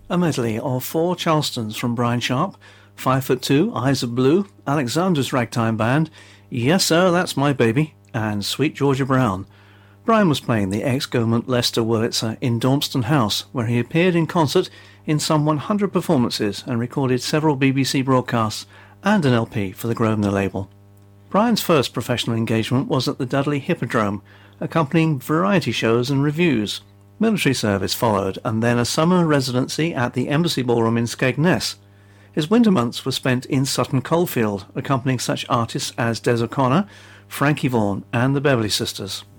A medley of four Charlestons from Brian Sharp, 5'2", Eyes of Blue, Alexander's Ragtime Band, Yes Sir, That's My Baby, and Sweet Georgia Brown. Brian was playing the ex-Government Lester Wurlitzer in Dormston House, where he appeared in concert in some 100 performances and recorded several BBC broadcasts and an LP for the Grosvenor label. Brian's first professional engagement was at the Dudley Hippodrome, accompanying variety shows and reviews. Military service followed, and then a summer residency at the Embassy Ballroom in Skegness. His winter months were spent in Sutton Coldfield, accompanying such artists as Des O'Connor, Frankie Vaughan and the Beverly Sisters.